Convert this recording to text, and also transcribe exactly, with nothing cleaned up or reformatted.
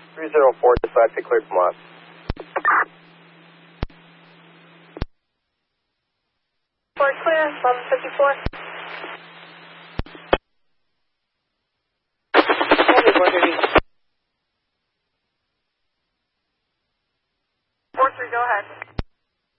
three zero four, dispatch, get cleared from left. Fort clear, eleven fifty-four. one thirty-five.